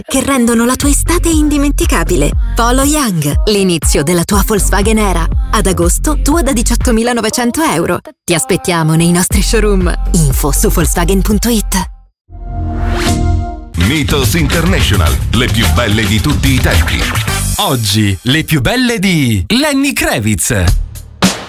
che rendono la tua estate indimenticabile. Polo Young, l'inizio della tua Volkswagen era. Ad agosto, tua da 18.900 euro. Ti aspettiamo nei nostri showroom. Info su Volkswagen.it. Mythos International, le più belle di tutti i tempi. Oggi, le più belle di Lenny Kravitz.